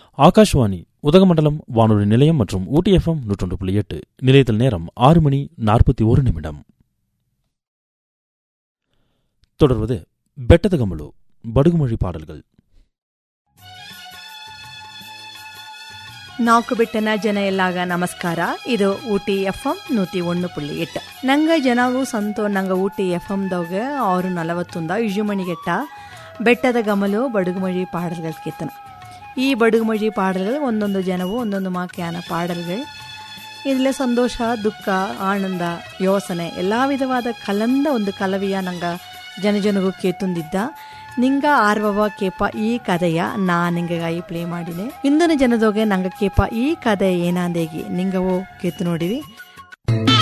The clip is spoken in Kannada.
ஆகாஷ்வாணி உதகமண்டலம் வானொலி நிலையம் மற்றும் ஊட்டி FM 101.8. நிலையத்தில் நேரம் 6:41. தொடர்வது பெட்டதகமலு ಬಡುಗುಮೊഴಿ ಪಾಡಲ್ಗಳು. ನಾಲ್ಕು ಬಿಟ್ಟನ ಜನ ಎಲ್ಲಾಗ ನಮಸ್ಕಾರ. ಇದು ಊಟಿ FM 101.8. ನಂಗ ಜನಗೂ ಸಂತೋ ನಂಗ ಊಟಿ FMದಾಗ 6:41 ಇಜುಮಣಿಗೆಟ್ಟ ಬೆಟ್ಟದ ಗಮಲು ಬಡುಗುಮೊഴി ಪಾಡಲ್ಗಳ ಕೀರ್ತನ. ಈ ಬಡುಗುಮೊഴಿ ಪಾಡಲ್ಗಳು ಒಂದೊಂದು ಜನವು ಒಂದೊಂದು ಮಾಕ್ಯಾನ ಪಾಡಲ್ಗಳು. ಇದರಲ್ಲಿ ಸಂತೋಷ, ದುಃಖ, ಆನಂದ, ಯೋಸನೆ ಎಲ್ಲ ವಿಧವಾದ ಕಲಂದ ಒಂದು ಕಲವಿಯ ನಂಗ ಜನಜನಗೂ ಕೇತುಂದಿದ್ದ. ನಿಂಗ ಆರ್ವವ ಕೇಪ ಈ ಕಥೆಯ ನಾ ನಿಂಗಾಗಿ ಪ್ಲೇ ಮಾಡಿದೆ. ಇಂದಿನ ಜನದೋಗೆ ನಂಗ ಕೇಪ ಈ ಕಥೆ ಏನಾಂದೇಗಿ ನಿಂಗವೋ ಕೇತು ನೋಡಿವಿ.